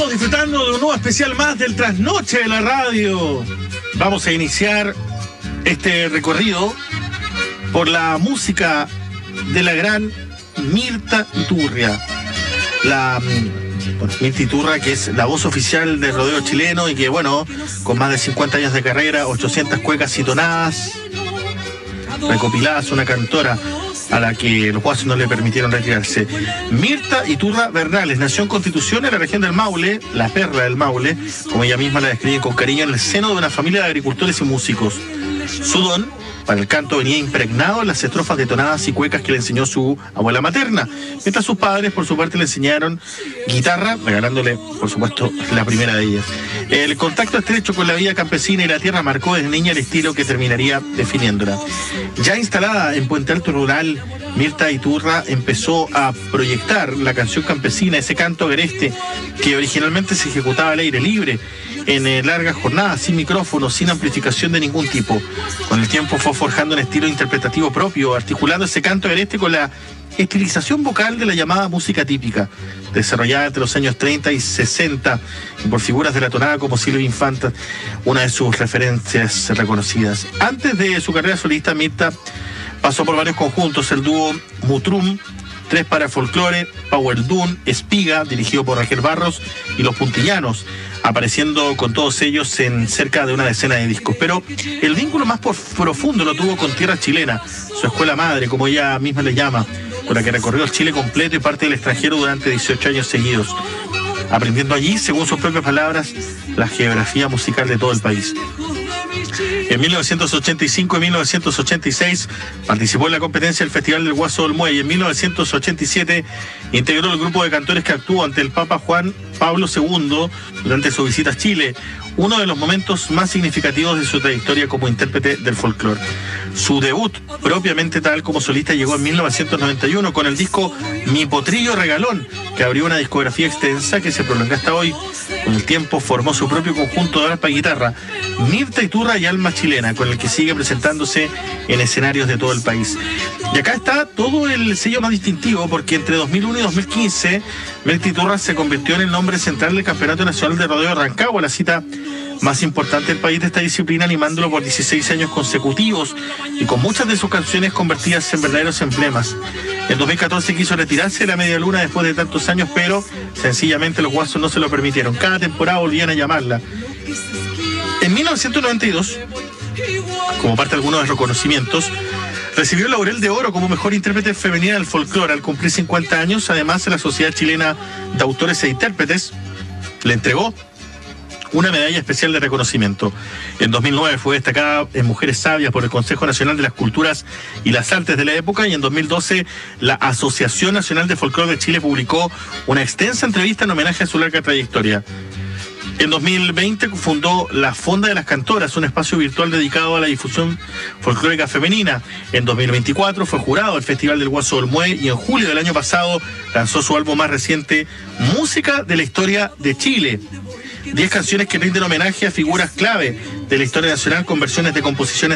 Estamos disfrutando de un nuevo especial más del Trasnoche de la Radio. Vamos a iniciar este recorrido por la música de la gran Mirta Iturria. Mirta Iturria, que es la voz oficial del rodeo chileno y que, bueno, con más de 50 años de carrera, 800 cuecas y tonadas recopiladas, una cantora a la que los guasos no le permitieron retirarse. Mirta Iturria Bernales nació en Constitución, en la región del Maule, la perla del Maule, como ella misma la describe con cariño, en el seno de una familia de agricultores y músicos. Su don para el canto venía impregnado en las estrofas de tonadas y cuecas que le enseñó su abuela materna, mientras sus padres, por su parte, le enseñaron guitarra, regalándole, por supuesto, la primera de ellas. El contacto estrecho con la vida campesina y la tierra marcó desde niña el estilo que terminaría definiéndola. Ya instalada en Puente Alto Rural, Mirta Iturria empezó a proyectar la canción campesina, ese canto agreste que originalmente se ejecutaba al aire libre, en largas jornadas, sin micrófono, sin amplificación de ningún tipo. Con el tiempo fue forjando un estilo interpretativo propio, articulando ese canto agreste con la estilización vocal de la llamada música típica, desarrollada entre los años 30 y 60 por figuras de la tonada como Silvia Infanta, una de sus referencias reconocidas. Antes de su carrera solista, Mirta pasó por varios conjuntos: el dúo Mutrum, Tres para Folklore, Power Dune, Espiga, dirigido por Raquel Barros, y Los Puntillanos, apareciendo con todos ellos en cerca de una decena de discos. Pero el vínculo más profundo lo tuvo con Tierra Chilena, su escuela madre, como ella misma le llama, con la que recorrió el Chile completo y parte del extranjero durante 18 años seguidos, aprendiendo allí, según sus propias palabras, la geografía musical de todo el país. En 1985 y 1986 participó en la competencia del Festival del Guaso del Muelle. En 1987 integró el grupo de cantores que actuó ante el Papa Juan Pablo II durante su visita a Chile, uno de los momentos más significativos de su trayectoria como intérprete del folclore. Su debut, propiamente tal como solista, llegó en 1991 con el disco Mi Potrillo Regalón, que abrió una discografía extensa que se prolonga hasta hoy. Con el tiempo formó su propio conjunto de arpa y guitarra, Mirta Iturria y Alma Chilena, con el que sigue presentándose en escenarios de todo el país. Y acá está todo el sello más distintivo, porque entre 2001 y 2015 Mirta Iturria se convirtió en el nombre central del Campeonato Nacional de Rodeo de Rancagua, la cita más importante del país de esta disciplina, animándolo por 16 años consecutivos y con muchas de sus canciones convertidas en verdaderos emblemas. En 2014 quiso retirarse de la media luna después de tantos años, pero sencillamente los guasos no se lo permitieron. Cada temporada volvían a llamarla. En 1992, como parte de algunos reconocimientos, recibió el Laurel de Oro como mejor intérprete femenina del folclore al cumplir 50 años. Además, la Sociedad Chilena de Autores e Intérpretes le entregó una medalla especial de reconocimiento. En 2009 fue destacada en Mujeres Sabias por el Consejo Nacional de las Culturas y las Artes de la época, y en 2012 la Asociación Nacional de Folclore de Chile publicó una extensa entrevista en homenaje a su larga trayectoria. En 2020 fundó la Fonda de las Cantoras, un espacio virtual dedicado a la difusión folclórica femenina. En 2024 fue jurado del Festival del Guaso del Muelle y en julio del año pasado lanzó su álbum más reciente, Música de la Historia de Chile. 10 canciones que rinden homenaje a figuras clave de la historia nacional con versiones de composiciones